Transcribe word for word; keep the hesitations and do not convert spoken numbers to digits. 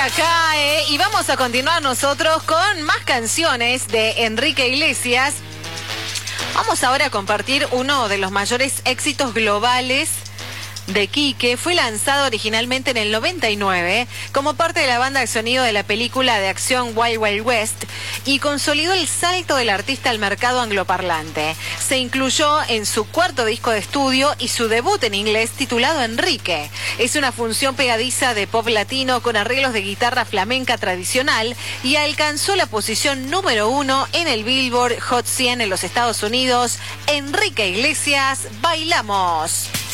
acá, ¿eh? Y vamos a continuar nosotros con más canciones de Enrique Iglesias. Vamos ahora a compartir uno de los mayores éxitos globales de Quique. Fue lanzado originalmente en el noventa y nueve como parte de la banda de sonido de la película de acción Wild Wild West y consolidó el salto del artista al mercado angloparlante. Se incluyó en su cuarto disco de estudio y su debut en inglés titulado Enrique. Es una función pegadiza de pop latino con arreglos de guitarra flamenca tradicional y alcanzó la posición número uno en el Billboard Hot cien en los Estados Unidos. Enrique Iglesias, Bailamos.